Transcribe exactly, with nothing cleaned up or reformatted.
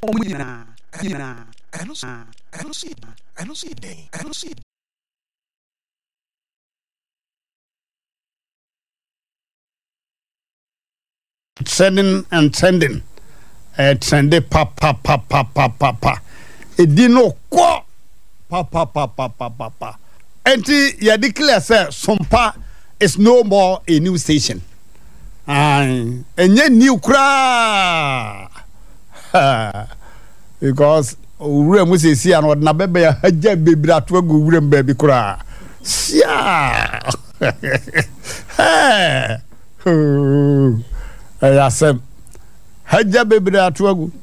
omuna na eno si eno si eno si den eno si sending and sending eh send pa pa pa pa pa pa pa e di no ko pa pa pa pa pa pa pa enti ya declare say Sompa is no more a new station. And enye new kra because ure mu se si an na bebe ya haja bebira to agu ure mbabi kra sia eh ya sem haja bebira to agu